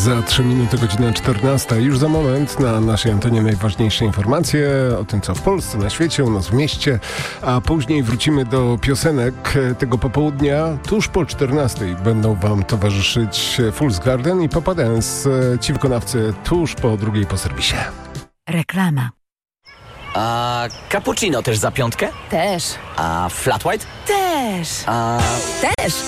Za 3 minuty godzina 14. Już za moment na naszej antenie najważniejsze informacje o tym, co w Polsce, na świecie, u nas w mieście, a później wrócimy do piosenek tego popołudnia. Tuż po 14 będą wam towarzyszyć Fool's Garden i Papa Dance, ci wykonawcy tuż po drugiej po serwisie. Reklama. A cappuccino też za 5? Też. A flat white? Też. A Też.